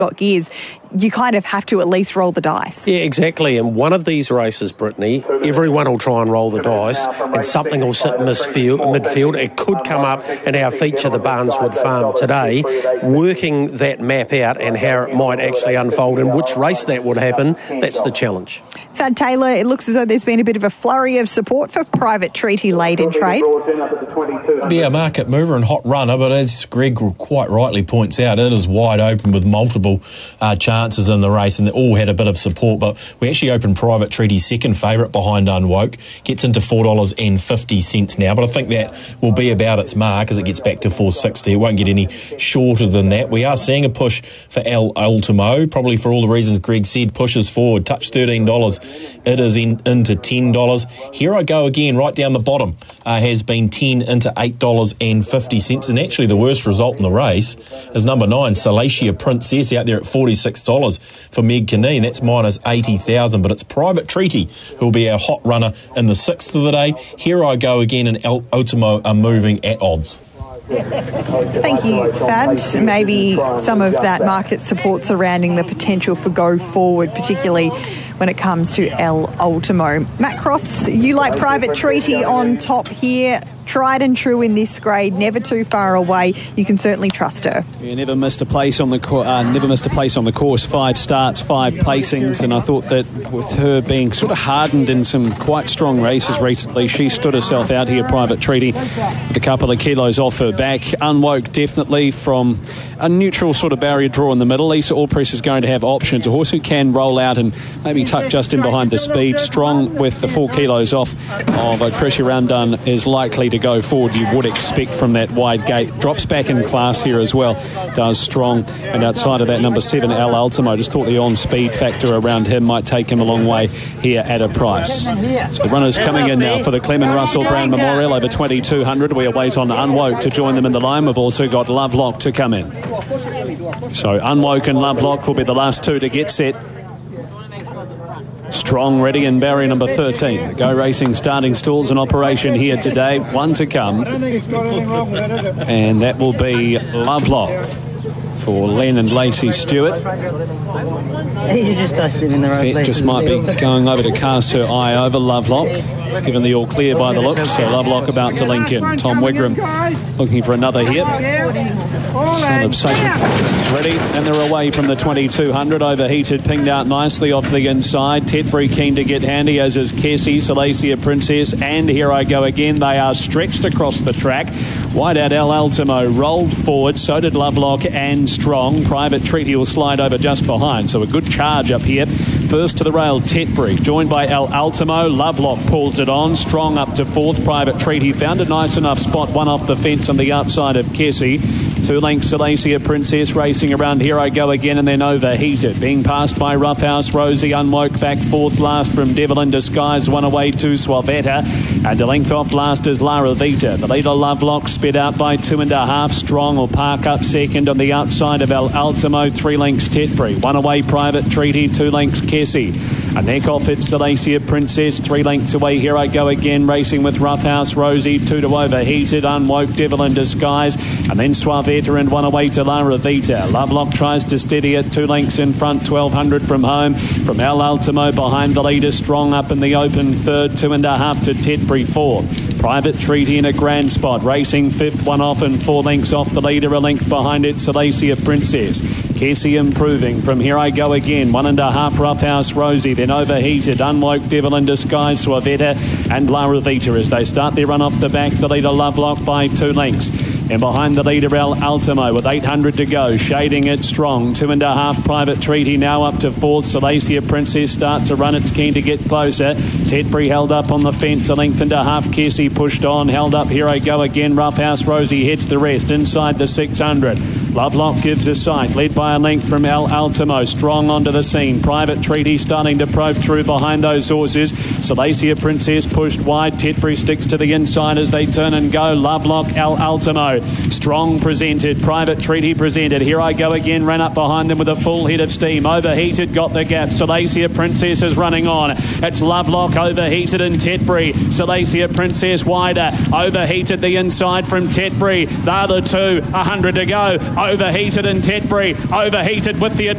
got gears, you kind of have to at least roll the dice. Yeah, exactly. And one of these races, Brittany, everyone will try and roll the dice and something will sit in midfield. It could come up in our feature, the Barneswood Farm today, working that map out and how it might actually unfold and which race that would happen. That's the challenge. Thad Taylor, it looks as though there's been a bit of a flurry of support for Private Treaty late in trade. Yeah, market mover and hot runner, but as Greg quite rightly points out, it is wide open with multiple chances in the race, and they all had a bit of support. But we actually opened Private Treaty's second favourite behind Unwoke, gets into $4.50 now, but I think that will be about its mark as it gets back to $4.60. It won't get any shorter than that. We are seeing a push for El Ultimo, probably for all the reasons Greg said, pushes forward, touch $13. It is into $10. Here I Go Again, right down the bottom, has been 10 into $8.50. And actually the worst result in the race is number 9, Salacia Princess, out there at $46 for Meg Kineen. That's minus 80,000, but it's Private Treaty who will be our hot runner in the 6th of the day. Here I Go Again and El Ultimo are moving at odds. Thank you, Thad. Maybe some of that market support surrounding the potential for go forward, particularly when it comes to El Ultimo. Matt Cross, you like Private Treaty on top here. Tried and true in this grade, never too far away. You can certainly trust her. Yeah, never missed a place on the course. 5 starts, 5 placings, and I thought that with her being sort of hardened in some quite strong races recently, she stood herself out here. Private Treaty with a couple of kilos off her back. Unwoke definitely from a neutral sort of barrier draw in the middle. Lisa Allpress is going to have options. A horse who can roll out and maybe tuck just in behind the speed. Strong with the 4 kilos off of Krisha Ramdan is likely to go forward, you would expect, from that wide gate. Drops back in class here as well, does Strong. And outside of that, number 7, El Ultimo, just thought the on-speed factor around him might take him a long way here at a price. So the runners coming in now for the Clement Russell Brand Memorial over 2,200. We are wait on Unwoke to join them in the line. We've also got Lovelock to come in. So Unwoke and Lovelock will be the last 2 to get set. Strong ready in barrier number 13. The Go Racing starting stalls in operation here today. 1 to come. And that will be Lovelock for Len and Lacey Stewart. You just dusted in the right place. Just might be going over to cast her eye over Lovelock, given the all clear by the looks. So Lovelock about to link in. Tom Wigram looking for another hit. Son of Sacred is ready, and they're away from the 2,200. Overheated, pinged out nicely off the inside. Tetbury keen to get handy, as is Kessie, Salacia Princess, and Here I Go Again. They are stretched across the track. Wide out El Ultimo rolled forward, so did Lovelock and Strong. Private Treaty will slide over just behind, so a good charge up here. First to the rail, Tetbury, joined by El Ultimo. Lovelock pulls it on. Strong up to 4th. Private Treaty found a nice enough spot, one off the fence on the outside of Kessie. 2 lengths, Salacia Princess racing around Here I Go Again, and then Overheated. Being passed by Roughhouse Rosie. Unwoke back 4th last from Devil in Disguise. 1 away to Suavetta. And a length off last is Lara Vita. The leader Lovelock sped out by 2.5. Strong will park up second on the outside of El Ultimo. 3 lengths Tetbury. 1 away Private Treaty. 2 lengths Kessie. A neck off it's Salacia Princess. 3 lengths away Here I Go Again, racing with Roughhouse Rosie. 2 to Overheated. Unwoke, Devil in Disguise. And then Suavetta and 1 away to Lara Vita. Lovelock tries to steady it. 2 lengths in front, 1,200 from home. From El Ultimo behind the leader. Strong up in the open 3rd. 2.5 to Tetbury 4th. Private Treaty in a grand spot. Racing 5th, 1 off and 4 lengths off the leader. A length behind it, Salacia Princess. Kessie improving from Here I Go Again. 1.5 Roughhouse Rosie. Then Overheated. Unwoke, Devil in Disguise, Suavetta and Lara Vita as they start their run off the back. The leader Lovelock by 2 lengths. And behind the leader El Ultimo with 800 to go. Shading it Strong. 2.5 Private Treaty now up to 4th. Salacia Princess start to run. It's keen to get closer. Tetbury held up on the fence. 1.5 length. Kessie pushed on. Held up. Here I Go Again. Roughhouse Rosie heads the rest inside the 600. Lovelock gives a sight. Led by a length from El Ultimo. Strong onto the scene. Private Treaty starting to probe through behind those horses. Salacia Princess pushed wide. Tetbury sticks to the inside as they turn and go. Lovelock, El Ultimo. Strong presented. Private Treaty presented. Here I Go Again. Ran up behind them with a full head of steam. Overheated got the gap. Salacia Princess is running on. It's Lovelock, Overheated and Tetbury. Salacia Princess wider. Overheated the inside from Tetbury. They're the 2. 100 to go. Overheated and Tetbury. Overheated with the